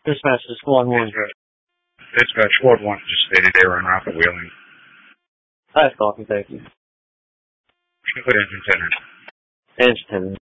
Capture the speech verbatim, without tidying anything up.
Dispatch to Squad one. Dispatch Squad one just stated they were en route to Wheeling. Hi, Falcon, thank you. Good engine center. Engine center.